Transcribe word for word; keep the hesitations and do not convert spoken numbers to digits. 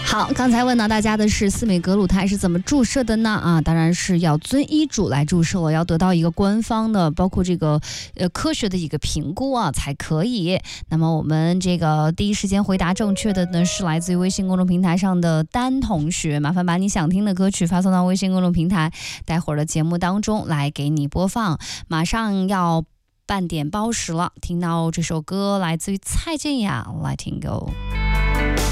好，刚才问到大家的是斯美格鲁肽是怎么注射的呢？啊，当然是要遵医嘱来注射了，要得到一个官方的，包括这个呃科学的一个评估啊才可以。那么我们这个第一时间回答正确的呢是来自于微信公众平台上的丹同学，麻烦把你想听的歌曲发送到微信公众平台，待会儿的节目当中来给你播放。马上要半点报时了，听到这首歌来自于蔡健雅《Letting Go》。